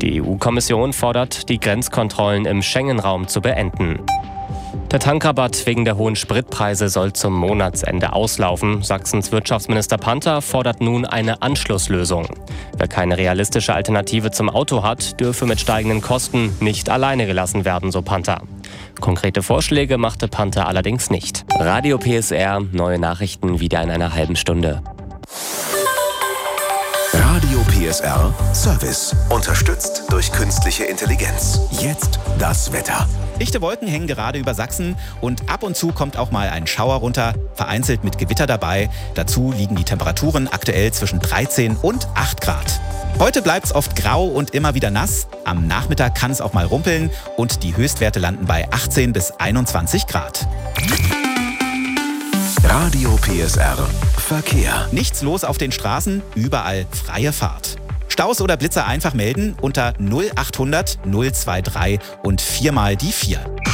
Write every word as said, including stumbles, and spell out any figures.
Die E U-Kommission fordert, die Grenzkontrollen im Schengen-Raum zu beenden. Der Tankrabatt wegen der hohen Spritpreise soll zum Monatsende auslaufen. Sachsens Wirtschaftsminister Panther fordert nun eine Anschlusslösung. Wer keine realistische Alternative zum Auto hat, dürfe mit steigenden Kosten nicht alleine gelassen werden, so Panther. Konkrete Vorschläge machte Panther allerdings nicht. Radio P S R, neue Nachrichten wieder in einer halben Stunde. Radio P S R Service. Unterstützt durch künstliche Intelligenz. Jetzt das Wetter. Dichte Wolken hängen gerade über Sachsen und ab und zu kommt auch mal ein Schauer runter, vereinzelt mit Gewitter dabei. Dazu liegen die Temperaturen aktuell zwischen dreizehn und acht Grad. Heute bleibt es oft grau und immer wieder nass. Am Nachmittag kann es auch mal rumpeln und die Höchstwerte landen bei achtzehn bis einundzwanzig Grad. Radio P S R Verkehr. Nichts los auf den Straßen, überall freie Fahrt. Staus oder Blitzer einfach melden unter null achthundert null drei drei und viermal die vier.